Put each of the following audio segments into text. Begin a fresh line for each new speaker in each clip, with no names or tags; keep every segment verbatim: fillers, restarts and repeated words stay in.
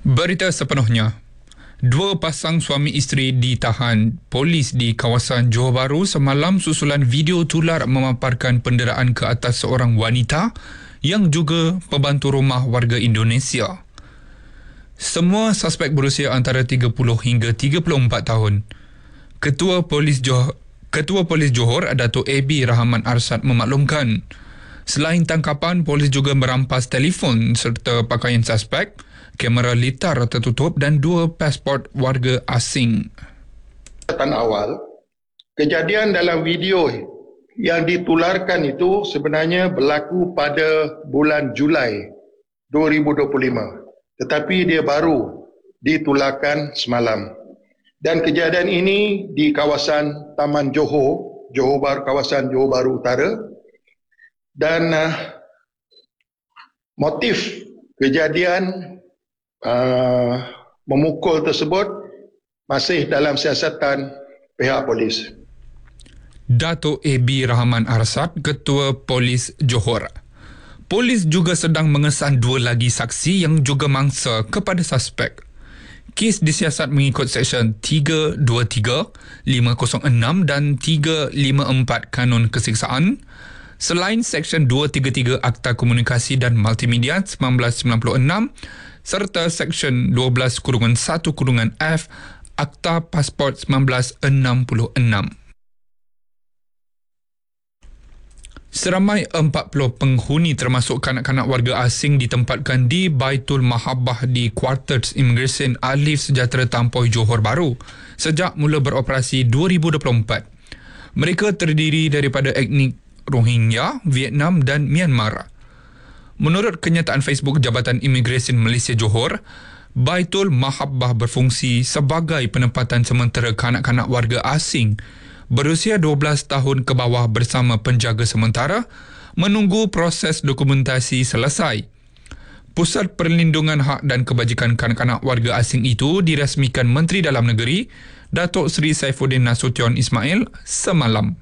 Berita sepenuhnya. Dua pasang suami isteri ditahan polis di kawasan Johor Bahru semalam susulan video tular memaparkan penderaan ke atas seorang wanita yang juga pembantu rumah warga Indonesia. Semua suspek berusia antara tiga puluh hingga tiga puluh empat tahun. Ketua Polis Johor, Ketua Polis Johor, Dato' A B Rahman Arsad memaklumkan, selain tangkapan, polis juga merampas telefon serta pakaian suspek, kamera litar tertutup dan dua pasport warga asing.
Awal, kejadian dalam video yang ditularkan itu sebenarnya berlaku pada bulan Julai dua ribu dua puluh lima, tetapi dia baru ditularkan semalam. Dan kejadian ini di kawasan Taman Johor, Johor Bahru, kawasan Johor Bahru Utara. Dan uh, motif kejadian uh, memukul tersebut masih dalam siasatan pihak polis.
Dato' A B Rahman Arsad, Ketua Polis Johor. Polis juga sedang mengesan dua lagi saksi yang juga mangsa kepada suspek. Kes disiasat mengikut Seksyen tiga dua tiga, lima kosong enam dan tiga lima empat Kanun Keseksaan, selain Seksyen dua tiga tiga Akta Komunikasi dan Multimedia seribu sembilan ratus sembilan puluh enam serta Seksyen dua belas satu F Akta Pasport seribu sembilan ratus enam puluh enam. Seramai empat puluh penghuni termasuk kanak-kanak warga asing ditempatkan di Baitul Mahabbah di Quarters Immigration Alif Sejahtera Tampoi Johor Bahru sejak mula beroperasi dua ribu dua puluh empat. Mereka terdiri daripada etnik Rohingya, Vietnam dan Myanmar. Menurut kenyataan Facebook Jabatan Imigresen Malaysia Johor, Baitul Mahabbah berfungsi sebagai penempatan sementara kanak-kanak warga asing berusia dua belas tahun ke bawah bersama penjaga sementara menunggu proses dokumentasi selesai. Pusat Perlindungan Hak dan Kebajikan Kanak-kanak Warga Asing itu dirasmikan Menteri Dalam Negeri Datuk Seri Saifuddin Nasution Ismail semalam.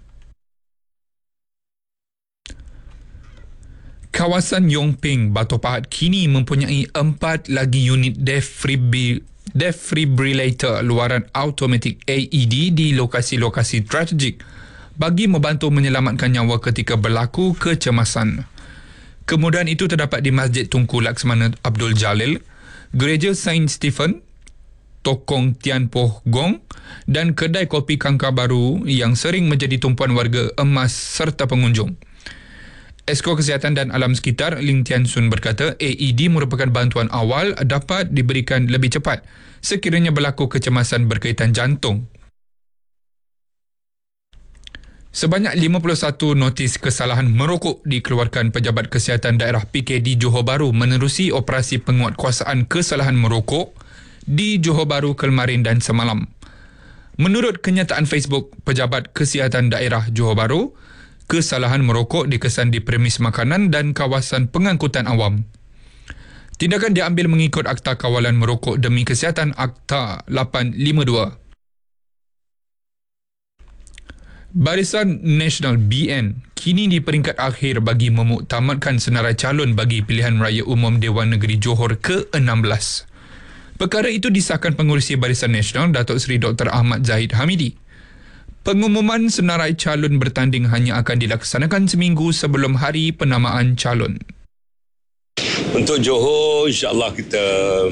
Kawasan Yong Ping, Batu Pahat kini mempunyai empat lagi unit defibrillator luaran automatik A E D di lokasi-lokasi strategik bagi membantu menyelamatkan nyawa ketika berlaku kecemasan. Kemudahan itu terdapat di Masjid Tunku Laksamana Abdul Jalil, Gereja Saint Stephen, Tokong Tian Poh Gong dan kedai kopi Kangkar Baru yang sering menjadi tumpuan warga emas serta pengunjung. Esko Kesihatan dan Alam Sekitar Ling Tian Sun berkata A E D merupakan bantuan awal dapat diberikan lebih cepat sekiranya berlaku kecemasan berkaitan jantung. Sebanyak lima puluh satu notis kesalahan merokok dikeluarkan Pejabat Kesihatan Daerah P K D Johor Bahru menerusi operasi penguatkuasaan kesalahan merokok di Johor Bahru kemarin dan semalam. Menurut kenyataan Facebook Pejabat Kesihatan Daerah Johor Bahru, kesalahan merokok dikesan di premis makanan dan kawasan pengangkutan awam. Tindakan diambil mengikut Akta Kawalan Merokok Demi Kesihatan Akta lapan lima dua. Barisan Nasional B N kini di peringkat akhir bagi memuktamadkan senarai calon bagi pilihan raya umum Dewan Negeri Johor ke enam belas. Perkara itu disahkan Pengerusi Barisan Nasional Datuk Seri Doktor Ahmad Zahid Hamidi. Pengumuman senarai calon bertanding hanya akan dilaksanakan seminggu sebelum hari penamaan calon.
Untuk Johor, insya-Allah kita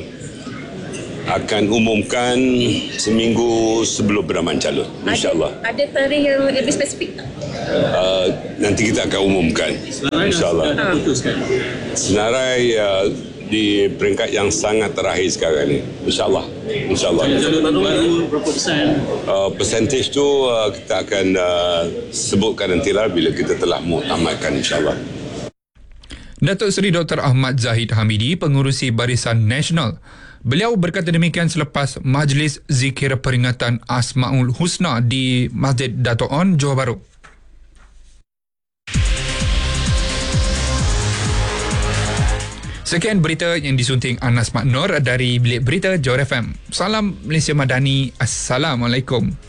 akan umumkan seminggu sebelum penamaan calon. Insya-Allah.
Ada, ada tarikh yang lebih spesifik tak?
Uh, nanti kita akan umumkan. Insya-Allah. Senarai uh, di peringkat yang sangat terakhir sekarang ni, insyaAllah. InsyaAllah.
Jalur baru berapa persen?
Uh, percentage tu uh, kita akan uh, sebutkan nantilah bila kita telah muktamadkan, insyaAllah.
Datuk Seri Doktor Ahmad Zahid Hamidi, Pengerusi Barisan Nasional. Beliau berkata demikian selepas Majlis Zikir Peringatan Asmaul Husna di Masjid Dato' On, Johor Bahru. Sekian berita yang disunting Anas Maknur dari Bilik Berita Johor F M. Salam Malaysia Madani. Assalamualaikum.